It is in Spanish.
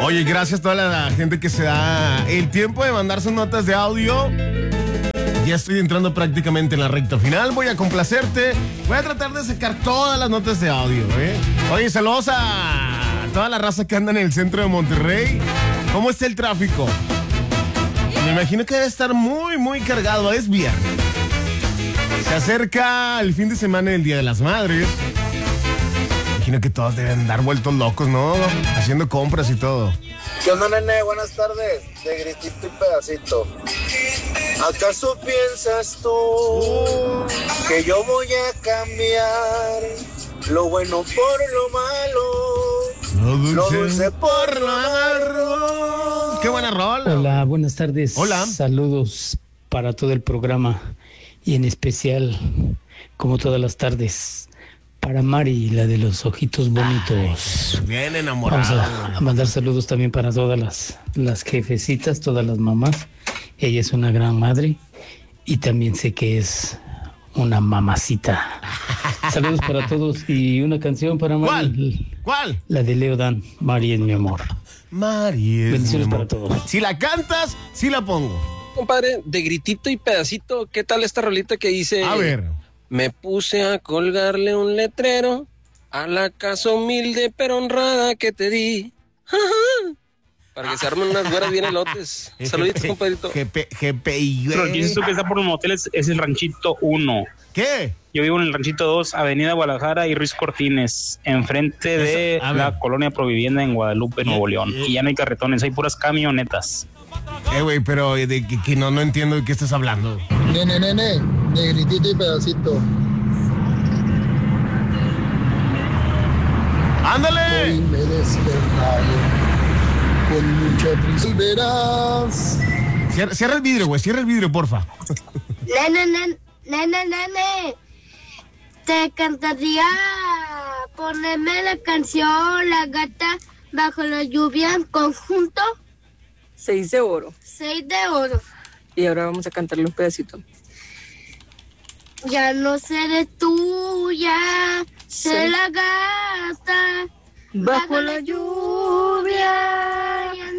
Oye, gracias a toda la gente que se da el tiempo de mandar sus notas de audio. Ya estoy entrando prácticamente en la recta final. Voy a complacerte. Voy a tratar de sacar todas las notas de audio, ¿eh? Oye, saludos a toda la raza que anda en el centro de Monterrey. ¿Cómo está el tráfico? Me imagino que debe estar muy, muy cargado. Es viernes. Se acerca el fin de semana del Día de las Madres. Imagino que todos deben dar vueltos locos, ¿no? Haciendo compras y todo. ¿Qué onda, nene? Buenas tardes. De gritito y pedacito. ¿Acaso piensas tú que yo voy a cambiar lo bueno por lo malo, lo dulce por lo amargo? ¡Qué buena rola! Hola, buenas tardes. Hola. Saludos para todo el programa y en especial, como todas las tardes, para Mari, la de los ojitos bonitos. Ay, bien enamorada. Vamos a mandar saludos también para todas las jefecitas, todas las mamás. Ella es una gran madre y también sé que es una mamacita. Saludos para todos y una canción para Mari. ¿Cuál? La de Leo Dan, Mari es mi amor. Mari es Bendiciones mi amor. para todos. Si la cantas, sí la pongo. Compadre, de gritito y pedacito, ¿qué tal esta rolita que dice? A ver. Me puse a colgarle un letrero a la casa humilde pero honrada que te di. Para que se armen unas güeras bien elotes. Saluditos, compadrito. GPI. Lo que dices tú que está por los moteles es el Ranchito 1. ¿Qué? Yo vivo en el Ranchito 2, Avenida Guadalajara y Ruiz Cortines, enfrente de la colonia Provivienda en Guadalupe, Nuevo León. Y ya no hay carretones, hay puras camionetas. Güey, pero que no entiendo de qué estás hablando. Nene, de gritito y pedacito. ¡Ándale! Hoy me despertaré con mucha prisa y verás. Cierra el vidrio, güey, cierra el vidrio, porfa. Nene, te cantaría ponerme la canción La Gata Bajo la Lluvia en conjunto. 6 de oro. 6 de oro. Y ahora vamos a cantarle un pedacito. Ya no seré tuya, sé la gata Bajo la lluvia.